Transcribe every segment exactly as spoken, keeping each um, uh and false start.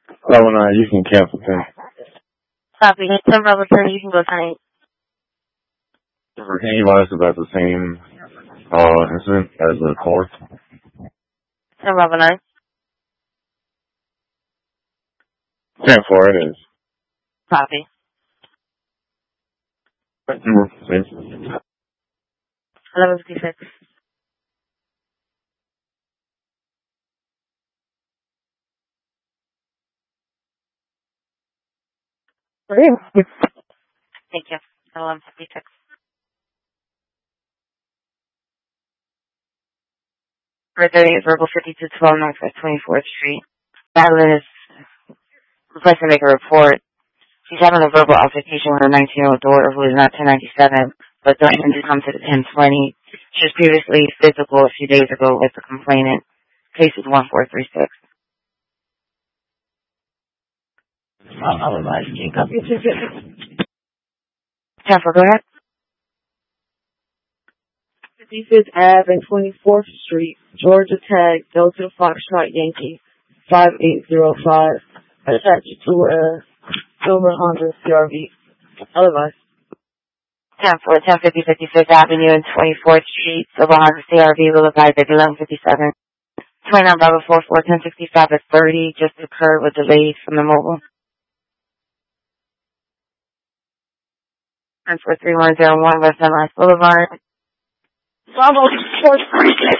Oh, no, you can cancel ten. Copy. ten Bravo ten, you can go ten eight. Can you let us about the same uh, incident as the caller? ten Bravo nine. ten four, it is. Copy. eleven fifty-six. Thank you. eleven fifty-six. For thirty is verbal fifty-two twelve Northwest twenty-fourth Street. Madeline is requesting to make a report. She's having a verbal altercation with her nineteen-year-old daughter who is not ten ninety-seven, but don't even come to the ten twenty. She was previously physical a few days ago with the complainant. Case is one four three six. Jennifer, go ahead. fifty-fifth Avenue and twenty-fourth Street, Georgia Tag, Delta Foxtrot Yankee, five eight zero five, attached to a silver Honda C R V. Otherwise. ten four, ten fifty, fifty-fifth Avenue and twenty-fourth Street, silver Honda C R V, will arrive at eleven fifty-seven. twenty-nine Bravo four four, ten sixty-five at thirty, just occurred with delays from the mobile. ten four three one zero one West Sunrise Boulevard. Bravo four three six.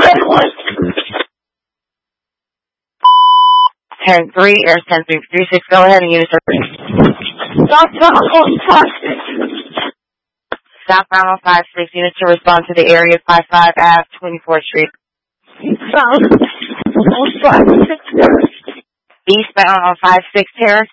Turn three, Air ten three three six, go ahead and use your Stop down on five six. Southbound on five six, units to respond to the area five five Ave, twenty-fourth Street. Eastbound on five six. Eastbound on five six Terrace.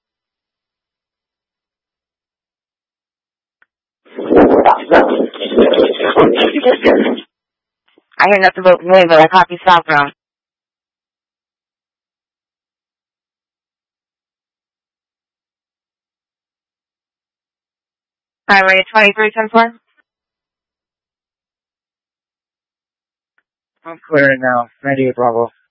I hear nothing but wind, but I copy southbound. Highway twenty-three ten four. I'm clearing now. ninety-eight Bravo.